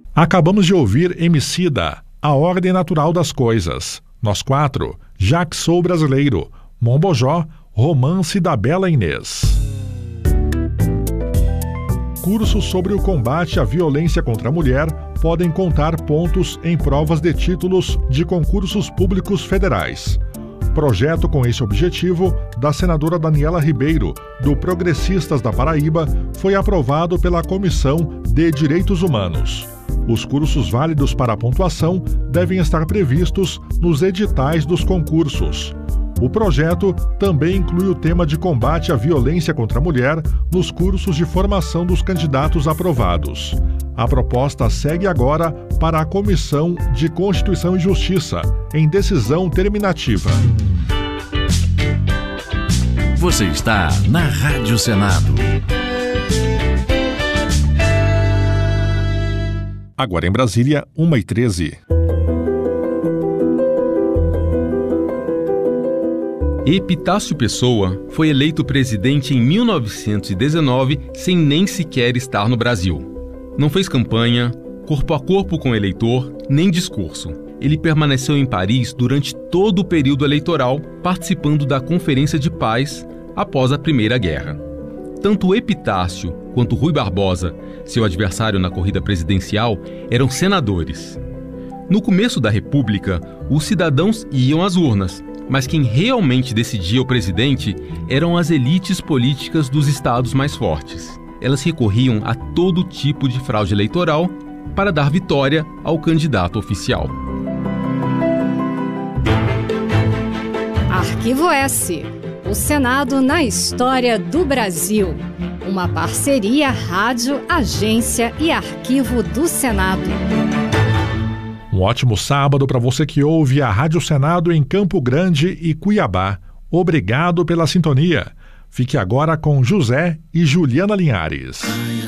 Acabamos de ouvir Emicida, A Ordem Natural das Coisas. Nós quatro, Já Que Sou Brasileiro, Mombojó, Romance da Bela Inês. Cursos sobre o combate à violência contra a mulher podem contar pontos em provas de títulos de concursos públicos federais. Projeto com esse objetivo, da senadora Daniela Ribeiro, do Progressistas da Paraíba, foi aprovado pela Comissão de Direitos Humanos. Os cursos válidos para a pontuação devem estar previstos nos editais dos concursos. O projeto também inclui o tema de combate à violência contra a mulher nos cursos de formação dos candidatos aprovados. A proposta segue agora para a Comissão de Constituição e Justiça, em decisão terminativa. Você está na Rádio Senado. Agora em Brasília, 1h13. Epitácio Pessoa foi eleito presidente em 1919 sem nem sequer estar no Brasil. Não fez campanha, corpo a corpo com o eleitor, nem discurso. Ele permaneceu em Paris durante todo o período eleitoral, participando da Conferência de Paz após a Primeira Guerra. Tanto Epitácio quanto Rui Barbosa, seu adversário na corrida presidencial, eram senadores. No começo da República, os cidadãos iam às urnas, mas quem realmente decidia o presidente eram as elites políticas dos estados mais fortes. Elas recorriam a todo tipo de fraude eleitoral para dar vitória ao candidato oficial. Arquivo S. O Senado na história do Brasil. Uma parceria Rádio, Agência e Arquivo do Senado. Um ótimo sábado para você que ouve a Rádio Senado em Campo Grande e Cuiabá. Obrigado pela sintonia. Fique agora com José e Juliana Linhares.